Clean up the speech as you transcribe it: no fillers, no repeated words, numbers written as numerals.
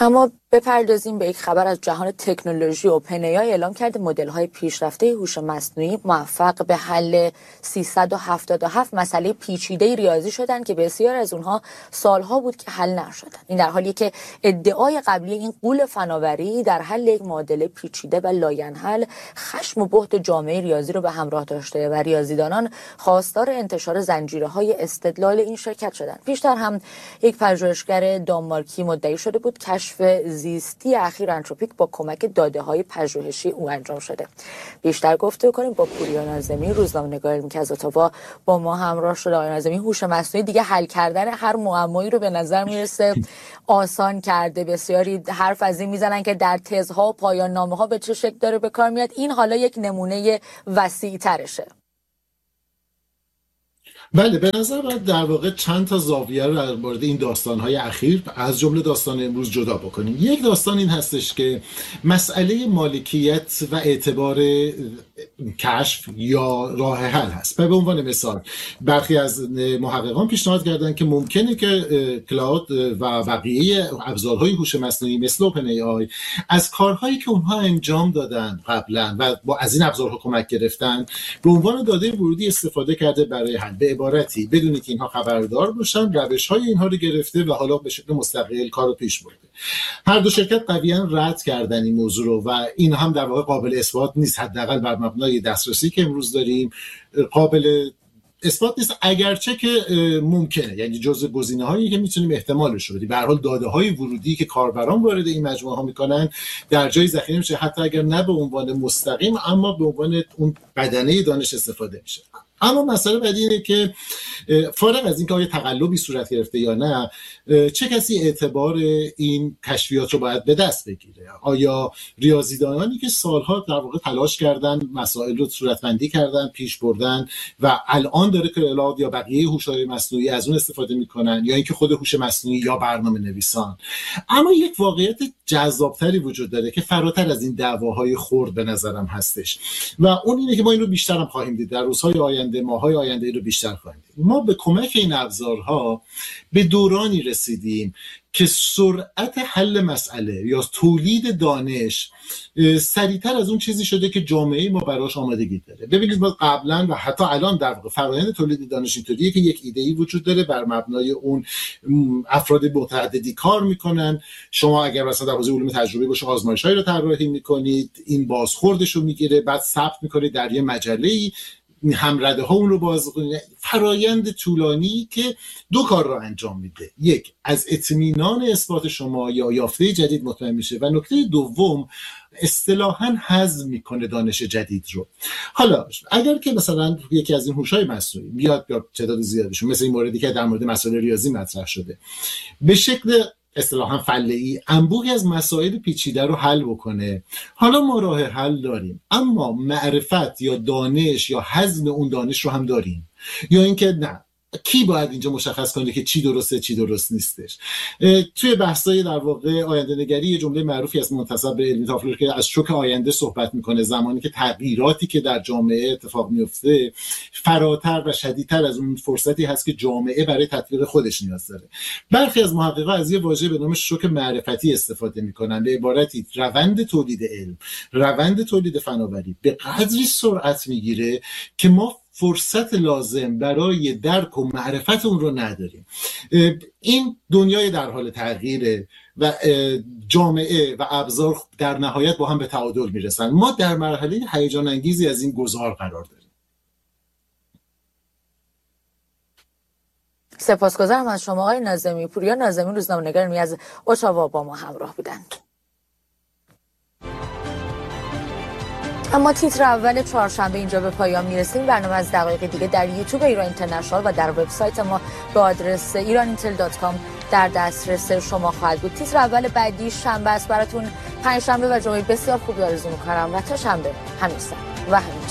اما بپردازیم به یک خبر از جهان تکنولوژی. اوپن‌ای اعلام کرده مدل‌های پیشرفته هوش مصنوعی موفق به حل 377 مسئله پیچیده ریاضی شدند که بسیار از اونها سالها بود که حل نشدند. این در حالی که ادعای قبلی این غول فناوری در حل یک معادله پیچیده و لاینحل خشم و بهت جامعه ریاضی رو به همراه داشته و ریاضیدانان خواستار انتشار زنجیره‌های استدلال این شرکت شدند. پیشتر هم یک پژوهشگر دانمارکی مدعی شده بود کشف زیستی اخیر انتروپیک با کمک داده‌های پژوهشی او انجام شده. بیشتر گفتگو کنیم با پوریا ناظمی، روزنامه‌نگار علمی که از اتاوا با ما همراه شده. آقای ناظمی، هوش مصنوعی دیگه حل کردن هر معمایی رو به نظر میرسه آسان کرده. بسیاری حرف از این میزنن که در تزها و پایان نامه‌ها به چه شکل داره به کار میاد. این حالا یک نمونه وسیع‌ترشه. بله، به نظر من در واقع چند تا زاویه رو در مورد این داستان‌های اخیر از جمله داستان امروز جدا بکنیم. یک داستان این هستش که مسئله مالکیت و اعتبار کشف یا راه حل هست. به عنوان مثال برخی از محققان پیشنهاد کردن که ممکنه که کلاود و بقیه ابزارهای هوش مصنوعی مثل اوپن ای آی از کارهایی که اونها انجام دادن قبلا و با از این ابزارها کمک گرفتن به عنوان داده ورودی استفاده کرده برای حل. به عبارتی بدونی که اینها خبردار باشن، روش‌های اینها رو گرفته و حالا به شکل مستقل کارو پیش برده. هر دو شرکت قویاً رد کردن این موضوع رو و این هم در واقع قابل اثبات نیست، حداقل بر مبنای دسترسی که امروز داریم قابل اثبات نیست، اگرچه که ممکنه، یعنی جزء گزینه‌هایی که میتونیم احتمالش رو بدیم. به هر حال داده‌های ورودی که کاربران وارد این مجموعه ها میکنن در جای ذخیره میشه، حتی اگر نه به عنوان مستقیم اما به عنوان اون بدنه دانش استفاده میشه. اما مسئله بعدی اینه که فارغ از اینکه آیا تقلبی صورت گرفته یا نه، چه کسی اعتبار این کشفیات رو باید به دست بگیره؟ آیا ریاضیدانانی که سالها در واقع تلاش کردن، مسائل رو صورتبندی کردن، پیش بردن و الان داره کلاود یا بقیه هوش‌های مصنوعی از اون استفاده میکنن، یا اینکه خود هوش مصنوعی یا برنامه نویسان؟ اما یک واقعیت جذابتری وجود داره که فراتر از این دعواهای خرد به نظرم هستش و اون اینه که ما این رو بیشتر هم خواهیم دید در روزهای آینده، ماهای آینده رو بیشتر خواهیم دید. ما به کمک این ابزارها به دورانی رسیدیم که سرعت حل مسئله یا تولید دانش سریعتر از اون چیزی شده که جامعه ما براش آمادگی داره. ببینید ما قبلا و حتی الان در واقع فرآیند تولید دانش اینطوریه که یک ایده‌ای وجود داره، بر مبنای اون افراد متعددی کار میکنن. شما اگر مثلا در حوزه علوم تجربی باشه آزمایش‌هایی رو طراحی میکنید، این بازخوردش رو میگیره، بعد ثبت میکنید در یه مجله‌ای، همرده ها اون رو باز فرایند طولانی که دو کار را انجام میده. یک، از اطمینان اثبات شما یا یافته جدید مطمئن میشه و نکته دوم اصطلاحاً هضم میکنه دانش جدید رو. حالا اگر که مثلا یکی از این هوش‌های مصنوعی بیاد یا تعداد زیادشون مثل این موردی که در مورد مسائل ریاضی مطرح شده به شکل اصطلاحاً فله‌ای انبوهی از مسائل پیچیده رو حل بکنه، حالا ما راه حل داریم، اما معرفت یا دانش یا هضم اون دانش رو هم داریم، یا اینکه نه، کی باید اینجا مشخص کنه که چی درسته چی درست نیستش؟ توی بحثای در واقع آینده نگری یه جمله معروفی از منتسب به علمی تافلر که از شوک آینده صحبت میکنه، زمانی که تغییراتی که در جامعه اتفاق میفته فراتر و شدیدتر از اون فرصتی هست که جامعه برای تطبیق خودش نیاز داره. برخی از محققان از یه واژه به نام شوک معرفتی استفاده میکنن، به عبارتی روند تولید علم، روند تولید فناوری به قدری سرعت میگیره که ما فرصت لازم برای درک و معرفت اون رو نداریم. این دنیای در حال تغییره و جامعه و ابزار در نهایت با هم به تعادل میرسن. ما در مرحله هیجان انگیزی از این گذار قرار داریم. سپاسگزارم از شما آقای ناظمی. پوریا ناظمی، روزنامه‌نگار علمی از اتاوا با ما همراه بودند. اما تیتر اول چهارشنبه اینجا به پایان میرسیم. برنامه از دقایق دیگه در یوتیوب ایران اینترنشنال و در وبسایت ما به آدرس iranintel.com در دسترس شما خواهد بود. تیتر اول بعدی شنبه است براتون. پنجشنبه و جمعه بسیار خوبی آرزو می‌کنم و تا شنبه همین ساعت و همین